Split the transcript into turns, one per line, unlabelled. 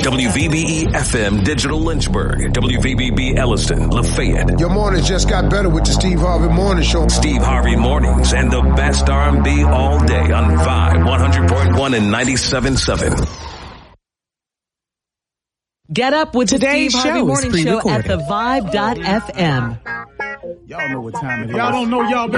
WVBE FM Digital Lynchburg, WVBB Elliston, Lafayette.
Your mornings just got better with the Steve Harvey Morning Show.
Steve Harvey Mornings and the best R&B all day on Vibe 100.1 and 97.7.
Get up with
Today's
the Steve Harvey Morning Show at
pre-recorded.
thevibe.fm.
Y'all know what time it is.
Y'all don't know y'all